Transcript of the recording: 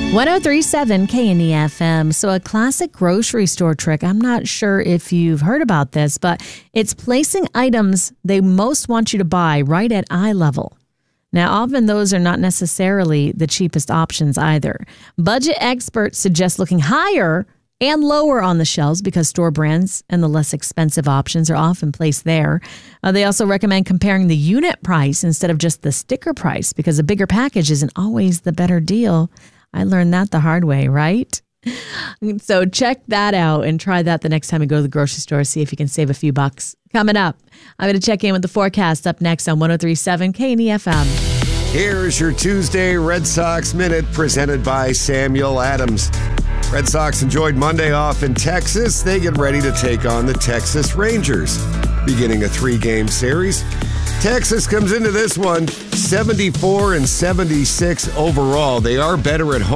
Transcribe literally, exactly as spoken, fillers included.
one oh three point seven K N E F M. So a classic grocery store trick. I'm not sure if you've heard about this, but it's placing items they most want you to buy right at eye level. Now, often those are not necessarily the cheapest options either. Budget experts suggest looking higher and lower on the shelves because store brands and the less expensive options are often placed there. Uh, they also recommend comparing the unit price instead of just the sticker price because a bigger package isn't always the better deal. I learned that the hard way, right? So check that out and try that the next time you go to the grocery store. See if you can save a few bucks. Coming up, I'm going to check in with the forecast up next on one oh three point seven K N E F M. Here's your Tuesday Red Sox Minute presented by Samuel Adams. Red Sox enjoyed Monday off in Texas. They get ready to take on the Texas Rangers, beginning a three-game series. Texas comes into this one seventy-four and seventy-six overall. They are better at home.